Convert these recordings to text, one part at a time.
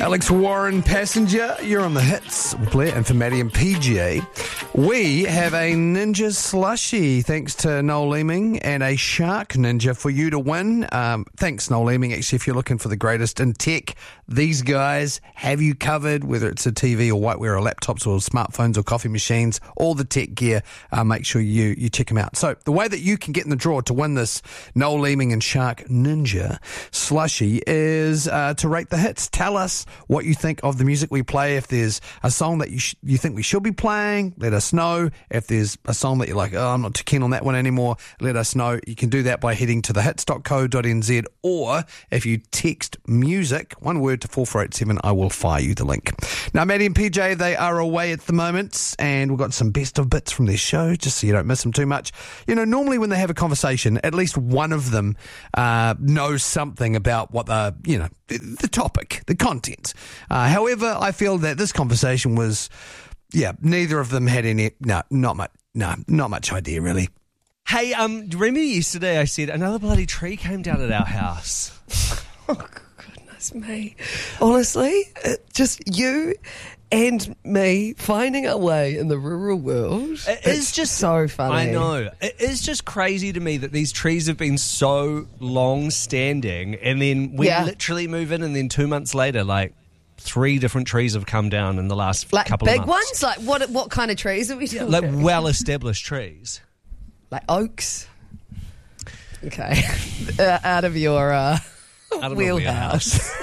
Alex Warren, Passenger. You're on the hits with Blair and for Maddie and PJ. We have a Ninja Slushie thanks to Noel Leeming and a Shark Ninja for you to win. Thanks, Noel Leeming. Actually, if you're looking for the greatest in tech, these guys have you covered, whether it's a TV or whiteware or laptops or smartphones or coffee machines, all the tech gear. Make sure you check them out. So the way that you can get in the draw to win this Noel Leeming and Shark Ninja Slushie is to rate the hits. Tell us what you think of the music we play. If there's a song that you think we should be playing, let us know. If there's a song that you're like, oh, I'm not too keen on that one anymore, let us know. You can do that by heading to thehits.co.nz, or if you text music, one word, to 4487, I will fire you the link. Now, Maddie and PJ, they are away at the moment, and we've got some best of bits from their show, just so you don't miss them too much. You know, normally when they have a conversation, at least one of them knows something about what the topic, the content. However, I feel that this conversation was, neither of them had any, not much idea really. Hey, do you remember yesterday I said another bloody tree came down at our house? Oh, goodness me. Honestly, just you and me finding our way in the rural world. It's just so funny. I know. It is just crazy to me that these trees have been so long-standing, and then we literally move in, and then 2 months later, like, 3 different trees have come down in the last couple of months. Like big ones? Like what kind of trees are we talking? Like well-established trees. Like oaks? Okay. Out of your wheelhouse.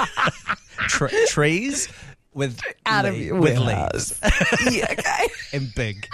Trees with out of your wheelhouse. Leaves. Yeah, okay. And big.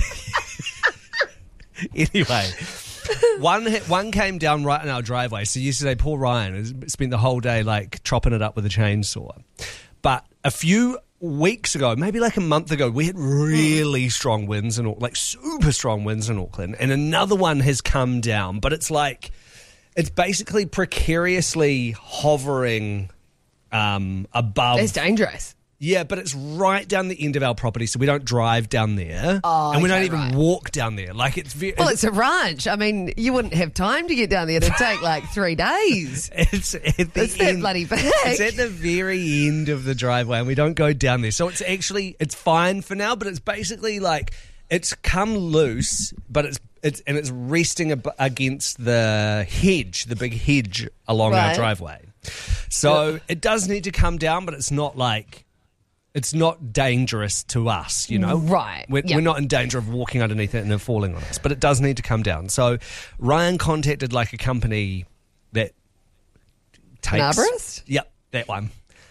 Anyway, one came down right in our driveway. So yesterday, poor Ryan has spent the whole day like chopping it up with a chainsaw. But a few weeks ago, maybe like a month ago, we had really strong winds and like super strong winds in Auckland, and another one has come down. But it's like it's basically precariously hovering above. It's dangerous. Yeah, but it's right down the end of our property, so we don't drive down there, and we don't even walk down there. Like it's it's a ranch. I mean, you wouldn't have time to get down there. It'd take like 3 days. It's that bloody big. It's at the very end of the driveway, and we don't go down there. So it's fine for now, but it's basically like it's come loose, but it's resting against the hedge, the big hedge along our driveway. So it does need to come down, but it's not like. It's not dangerous to us, you know. Right. We're not in danger of walking underneath it and it falling on us, but it does need to come down. So Ryan contacted like a company that takes... An arborist? Yep, that one.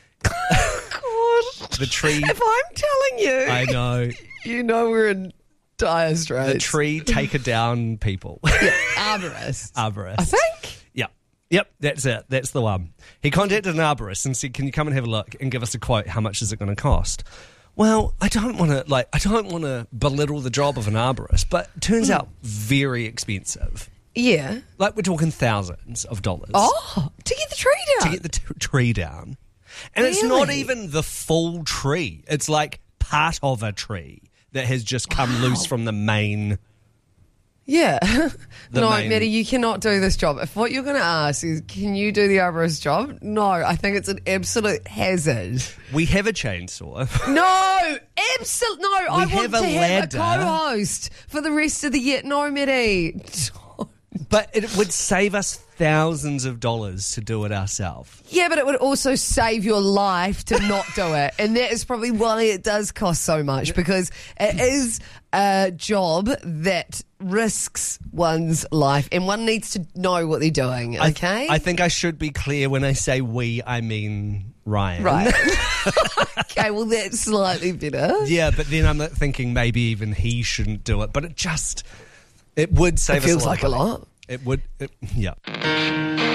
God. The tree... If I'm telling you... I know. You know we're in dire straits. The tree taker down people. Yeah, arborist. Arborist. I think. Yep, that's it. That's the one. He contacted an arborist and said, "Can you come and have a look and give us a quote? How much is it going to cost?" Well, I don't want to belittle the job of an arborist, but it turns out very expensive. Yeah, like we're talking thousands of dollars. Oh, to get the tree down. To get the tree down, and really? It's not even the full tree. It's like part of a tree that has just come loose from the main. Yeah. No, Maddie, you cannot do this job. If what you're going to ask is, can you do the arborist job? No, I think it's an absolute hazard. We have a chainsaw. No, absolutely. No, I want have to have a ladder. co-host for the rest of the year. No, Maddie. But it would save us thousands of dollars to do it ourselves. Yeah, but it would also save your life to not do it. And that is probably why it does cost so much, because it is a job that risks one's life and one needs to know what they're doing, okay? I think I should be clear when I say we, I mean Ryan. Right. Okay, well, that's slightly better. Yeah, but then I'm thinking maybe even he shouldn't do it. But it would save us a lot. It feels like a lot. It would, yeah.